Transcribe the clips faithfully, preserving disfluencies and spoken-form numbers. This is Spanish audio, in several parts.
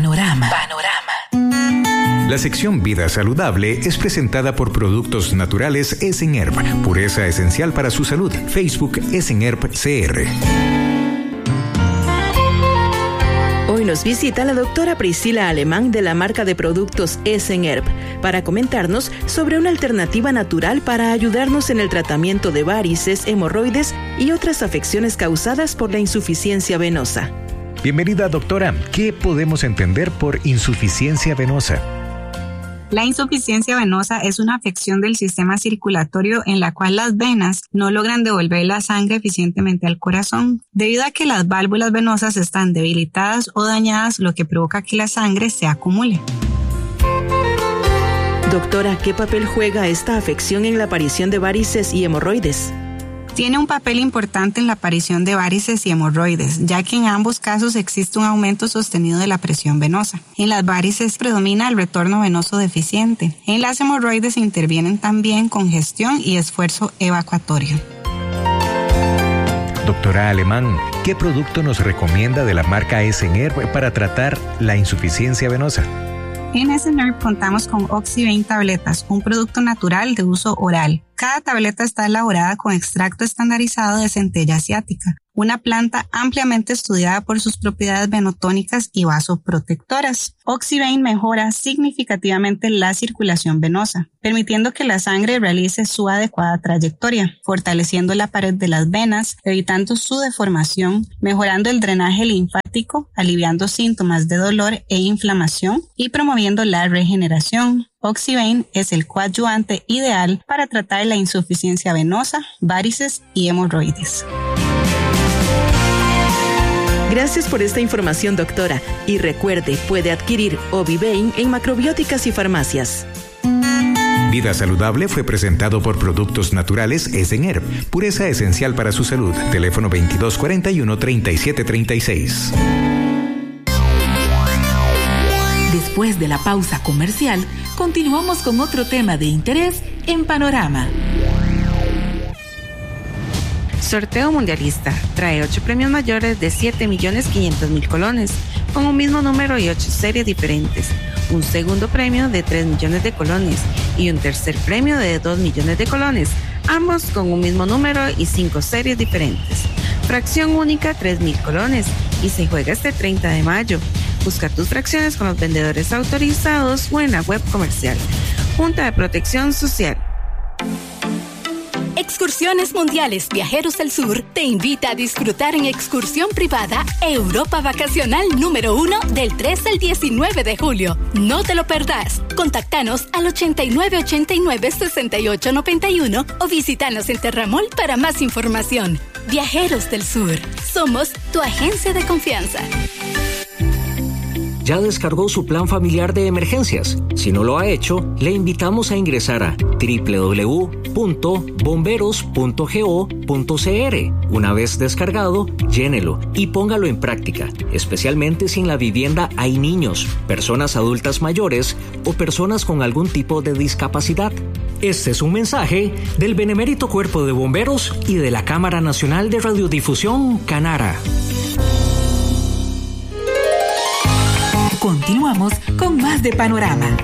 Panorama. Panorama. La sección Vida Saludable es presentada por Productos Naturales Esenherb, pureza esencial para su salud. Facebook Esenherb C R. Hoy nos visita la doctora Priscila Alemán de la marca de productos Esenherb para comentarnos sobre una alternativa natural para ayudarnos en el tratamiento de varices, hemorroides y otras afecciones causadas por la insuficiencia venosa. Bienvenida, doctora. ¿Qué podemos entender por insuficiencia venosa? La insuficiencia venosa es una afección del sistema circulatorio en la cual las venas no logran devolver la sangre eficientemente al corazón, debido a que las válvulas venosas están debilitadas o dañadas, lo que provoca que la sangre se acumule. Doctora, ¿qué papel juega esta afección en la aparición de varices y hemorroides? Tiene un papel importante en la aparición de varices y hemorroides, ya que en ambos casos existe un aumento sostenido de la presión venosa. En las varices predomina el retorno venoso deficiente. En las hemorroides intervienen también congestión y esfuerzo evacuatorio. Doctora Alemán, ¿qué producto nos recomienda de la marca Esenherb para tratar la insuficiencia venosa? En Esenherb contamos con Oxyvein tabletas, un producto natural de uso oral. Cada tableta está elaborada con extracto estandarizado de centella asiática, una planta ampliamente estudiada por sus propiedades venotónicas y vasoprotectoras. Oxyvein mejora significativamente la circulación venosa, permitiendo que la sangre realice su adecuada trayectoria, fortaleciendo la pared de las venas, evitando su deformación, mejorando el drenaje linfático, aliviando síntomas de dolor e inflamación y promoviendo la regeneración. Oxyvein es el coadyuvante ideal para tratar la insuficiencia venosa, varices y hemorroides. Gracias por esta información, doctora. Y recuerde, puede adquirir Ovivein en macrobióticas y farmacias. Vida Saludable fue presentado por Productos Naturales Esenherb, pureza esencial para su salud. Teléfono veintidós cuarenta y uno, treinta y siete treinta y seis. Después de la pausa comercial, continuamos con otro tema de interés en Panorama. Sorteo Mundialista trae ocho premios mayores de siete millones quinientos mil colones, con un mismo número y ocho series diferentes. Un segundo premio de tres millones de colones y un tercer premio de dos millones de colones, ambos con un mismo número y cinco series diferentes. Fracción única tres mil colones y se juega este treinta de mayo. Busca tus fracciones con los vendedores autorizados o en la web comercial. Junta de Protección Social. Excursiones Mundiales Viajeros del Sur te invita a disfrutar en excursión privada Europa Vacacional número uno del tres al diecinueve de julio. No te lo perdás. Contáctanos al ochenta y nueve ochenta y nueve sesenta y ocho noventa y uno o visítanos en Terramol para más información. Viajeros del Sur. Somos tu agencia de confianza. ¿Ya descargó su plan familiar de emergencias? Si no lo ha hecho, le invitamos a ingresar a doble u doble u doble u punto bomberos punto go punto c r. Una vez descargado, llénelo y póngalo en práctica, especialmente si en la vivienda hay niños, personas adultas mayores o personas con algún tipo de discapacidad. Este es un mensaje del Benemérito Cuerpo de Bomberos y de la Cámara Nacional de Radiodifusión, Canara. Continuamos con más de Panorama.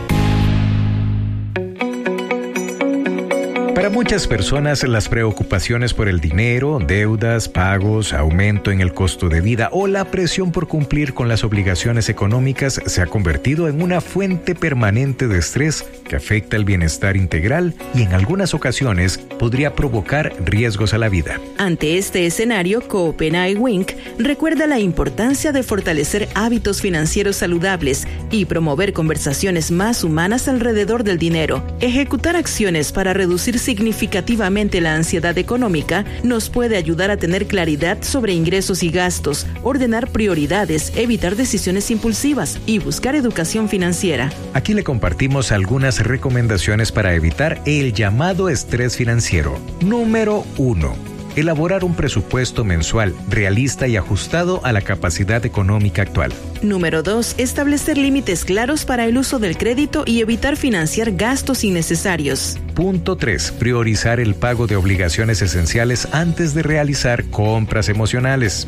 Para muchas personas, las preocupaciones por el dinero, deudas, pagos, aumento en el costo de vida o la presión por cumplir con las obligaciones económicas se ha convertido en una fuente permanente de estrés que afecta el bienestar integral y en algunas ocasiones podría provocar riesgos a la vida. Ante este escenario, Copenhagen Incorporated recuerda la importancia de fortalecer hábitos financieros saludables y promover conversaciones más humanas alrededor del dinero. Ejecutar acciones para reducir significativamente la ansiedad económica nos puede ayudar a tener claridad sobre ingresos y gastos, ordenar prioridades, evitar decisiones impulsivas y buscar educación financiera. Aquí le compartimos algunas recomendaciones para evitar el llamado estrés financiero. Número uno. Elaborar un presupuesto mensual realista y ajustado a la capacidad económica actual. Número dos. Establecer límites claros para el uso del crédito y evitar financiar gastos innecesarios. Punto tres. Priorizar el pago de obligaciones esenciales antes de realizar compras emocionales.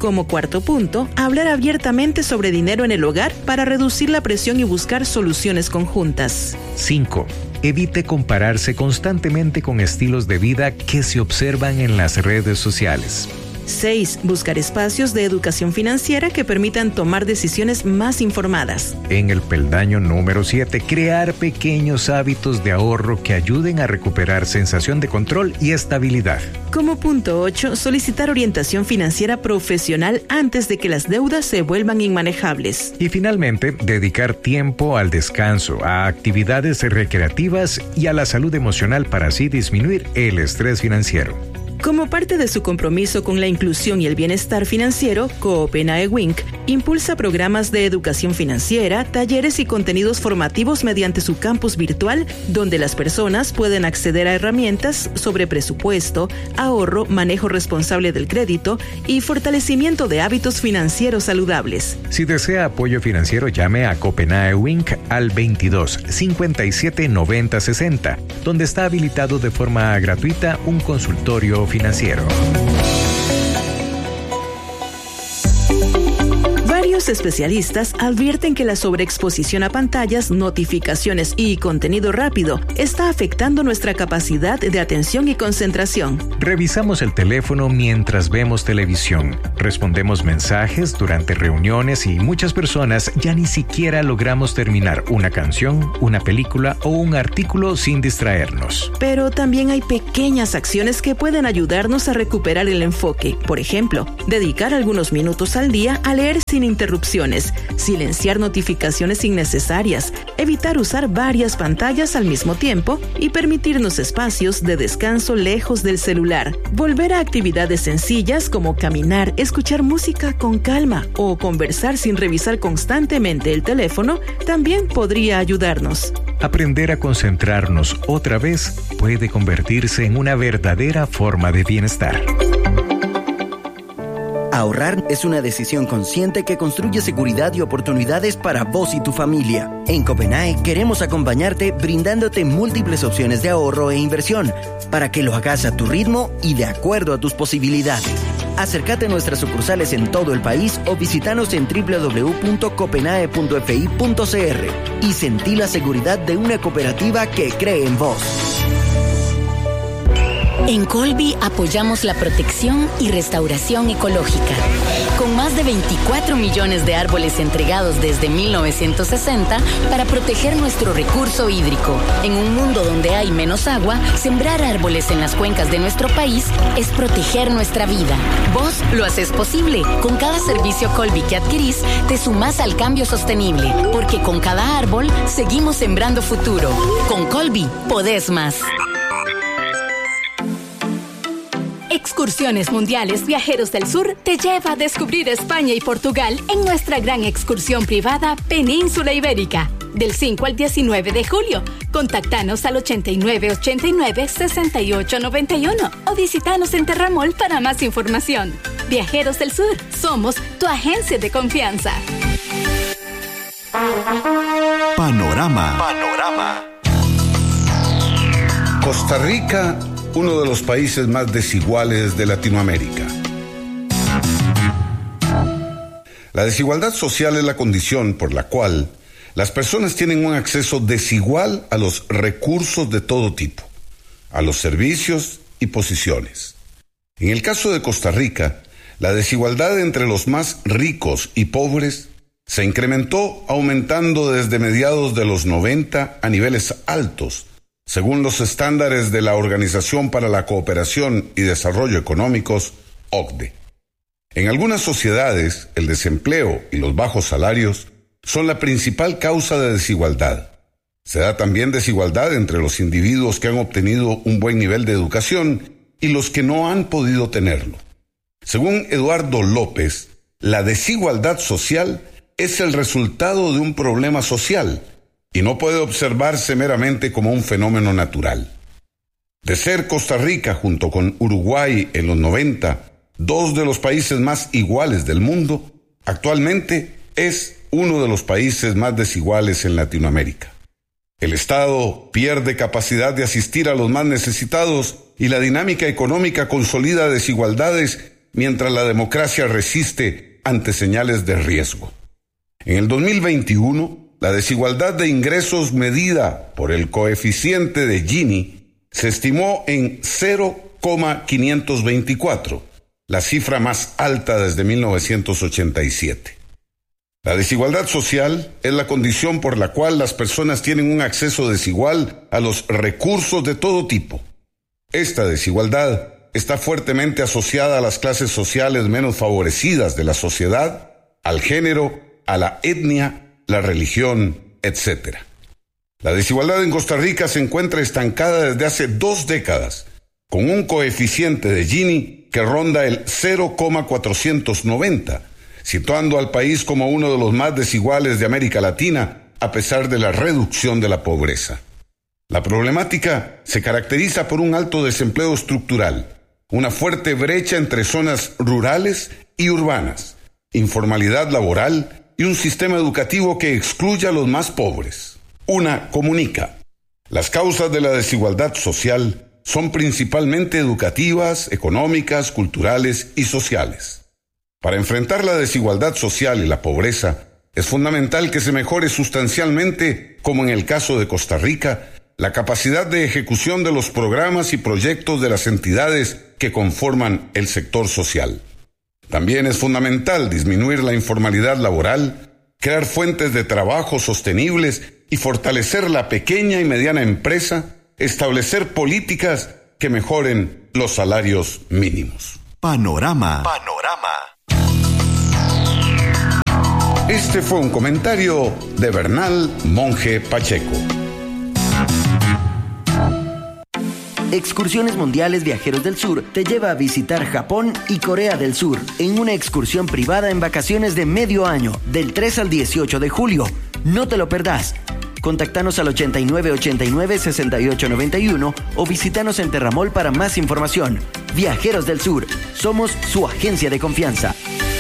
Como cuarto punto, hablar abiertamente sobre dinero en el hogar para reducir la presión y buscar soluciones conjuntas. cinco. Evite compararse constantemente con estilos de vida que se observan en las redes sociales. seis. Buscar espacios de educación financiera que permitan tomar decisiones más informadas. En el peldaño número siete, crear pequeños hábitos de ahorro que ayuden a recuperar sensación de control y estabilidad. Como punto ocho, solicitar orientación financiera profesional antes de que las deudas se vuelvan inmanejables. Y finalmente, dedicar tiempo al descanso, a actividades recreativas y a la salud emocional para así disminuir el estrés financiero. Como parte de su compromiso con la inclusión y el bienestar financiero, Copenae Wink impulsa programas de educación financiera, talleres y contenidos formativos mediante su campus virtual, donde las personas pueden acceder a herramientas sobre presupuesto, ahorro, manejo responsable del crédito y fortalecimiento de hábitos financieros saludables. Si desea apoyo financiero, llame a Copenae Wink al veintidós, cincuenta y siete, noventa, sesenta, donde está habilitado de forma gratuita un consultorio financiero. Varios especialistas advierten que la sobreexposición a pantallas, notificaciones y contenido rápido está afectando nuestra capacidad de atención y concentración. Revisamos el teléfono mientras vemos televisión, respondemos mensajes durante reuniones y muchas personas ya ni siquiera logramos terminar una canción, una película o un artículo sin distraernos. Pero también hay pequeñas acciones que pueden ayudarnos a recuperar el enfoque. Por ejemplo, dedicar algunos minutos al día a leer sin interrupciones, silenciar notificaciones innecesarias, evitar usar varias pantallas al mismo tiempo y permitirnos espacios de descanso lejos del celular. Volver a actividades sencillas como caminar, escuchar música con calma o conversar sin revisar constantemente el teléfono también podría ayudarnos. Aprender a concentrarnos otra vez puede convertirse en una verdadera forma de bienestar. Ahorrar es una decisión consciente que construye seguridad y oportunidades para vos y tu familia. En Copenae queremos acompañarte brindándote múltiples opciones de ahorro e inversión para que lo hagas a tu ritmo y de acuerdo a tus posibilidades. Acércate a nuestras sucursales en todo el país o visítanos en doble u doble u doble u punto copenae punto f i punto c r y sentí la seguridad de una cooperativa que cree en vos. En Colby apoyamos la protección y restauración ecológica. Con más de veinticuatro millones de árboles entregados desde mil novecientos sesenta para proteger nuestro recurso hídrico. En un mundo donde hay menos agua, sembrar árboles en las cuencas de nuestro país es proteger nuestra vida. Vos lo haces posible. Con cada servicio Colby que adquirís, te sumás al cambio sostenible. Porque con cada árbol, seguimos sembrando futuro. Con Colby, podés más. Excursiones Mundiales Viajeros del Sur te lleva a descubrir España y Portugal en nuestra gran excursión privada Península Ibérica. Del cinco al diecinueve de julio. Contáctanos al ochenta y nueve ochenta y nueve sesenta y ocho noventa y uno o visítanos en Terramol para más información. Viajeros del Sur, somos tu agencia de confianza. Panorama. Panorama. Costa Rica, uno de los países más desiguales de Latinoamérica. La desigualdad social es la condición por la cual las personas tienen un acceso desigual a los recursos de todo tipo, a los servicios y posiciones. En el caso de Costa Rica, la desigualdad entre los más ricos y pobres se incrementó aumentando desde mediados de los noventa a niveles altos, según los estándares de la Organización para la Cooperación y Desarrollo Económicos, O C D E. En algunas sociedades, el desempleo y los bajos salarios son la principal causa de desigualdad. Se da también desigualdad entre los individuos que han obtenido un buen nivel de educación y los que no han podido tenerlo. Según Eduardo López, la desigualdad social es el resultado de un problema social y no puede observarse meramente como un fenómeno natural. De ser Costa Rica, junto con Uruguay en los noventa, dos de los países más iguales del mundo, actualmente es uno de los países más desiguales en Latinoamérica. El Estado pierde capacidad de asistir a los más necesitados y la dinámica económica consolida desigualdades mientras la democracia resiste ante señales de riesgo. En el dos mil veintiuno, la desigualdad de ingresos medida por el coeficiente de Gini se estimó en cero coma quinientos veinticuatro, la cifra más alta desde mil novecientos ochenta y siete. La desigualdad social es la condición por la cual las personas tienen un acceso desigual a los recursos de todo tipo. Esta desigualdad está fuertemente asociada a las clases sociales menos favorecidas de la sociedad, al género, a la etnia, la religión, etcétera. La desigualdad en Costa Rica se encuentra estancada desde hace dos décadas, con un coeficiente de Gini que ronda el cero coma cuatrocientos noventa, situando al país como uno de los más desiguales de América Latina, a pesar de la reducción de la pobreza. La problemática se caracteriza por un alto desempleo estructural, una fuerte brecha entre zonas rurales y urbanas, informalidad laboral y un sistema educativo que excluye a los más pobres. Una comunica. Las causas de la desigualdad social son principalmente educativas, económicas, culturales y sociales. Para enfrentar la desigualdad social y la pobreza, es fundamental que se mejore sustancialmente, como en el caso de Costa Rica, la capacidad de ejecución de los programas y proyectos de las entidades que conforman el sector social. También es fundamental disminuir la informalidad laboral, crear fuentes de trabajo sostenibles y fortalecer la pequeña y mediana empresa, establecer políticas que mejoren los salarios mínimos. Panorama. Panorama. Este fue un comentario de Bernal Monge Pacheco. Excursiones Mundiales Viajeros del Sur te lleva a visitar Japón y Corea del Sur en una excursión privada en vacaciones de medio año, del tres al dieciocho de julio. No te lo perdás. Contactanos al ochenta y nueve ochenta y nueve sesenta y ocho noventa y uno o visítanos en Terramol para más información. Viajeros del Sur, somos su agencia de confianza.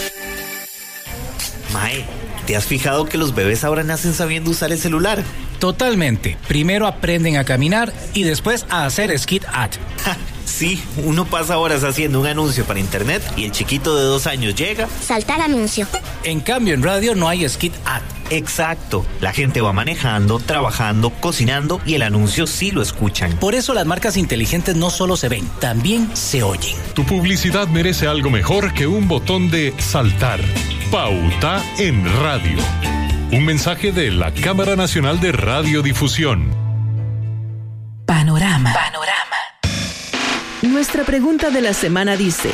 Mae, ¿te has fijado que los bebés ahora nacen sabiendo usar el celular? Totalmente. Primero aprenden a caminar y después a hacer skit ad. Sí, uno pasa horas haciendo un anuncio para internet y el chiquito de dos años llega. Salta el anuncio. En cambio, en radio no hay skit ad. Exacto. La gente va manejando, trabajando, cocinando y el anuncio sí lo escuchan. Por eso las marcas inteligentes no solo se ven, también se oyen. Tu publicidad merece algo mejor que un botón de saltar. Pauta en radio. Un mensaje de la Cámara Nacional de Radiodifusión. Panorama. Panorama. Nuestra pregunta de la semana dice: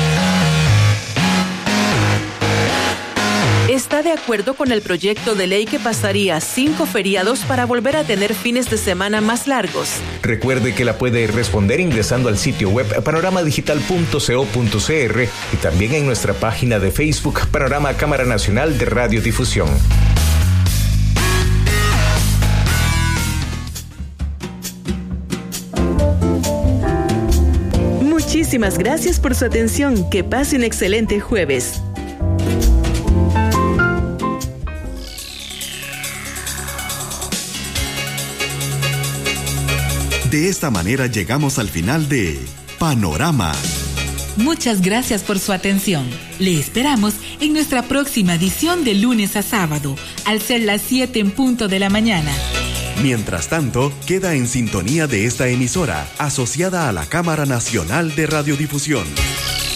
¿está de acuerdo con el proyecto de ley que pasaría cinco feriados para volver a tener fines de semana más largos? Recuerde que la puede responder ingresando al sitio web panorama digital punto co punto cr y también en nuestra página de Facebook Panorama Cámara Nacional de Radiodifusión. Muchísimas gracias por su atención. Que pase un excelente jueves. De esta manera llegamos al final de Panorama. Muchas gracias por su atención. Le esperamos en nuestra próxima edición de lunes a sábado, al ser las siete en punto de la mañana. Mientras tanto, queda en sintonía de esta emisora, asociada a la Cámara Nacional de Radiodifusión.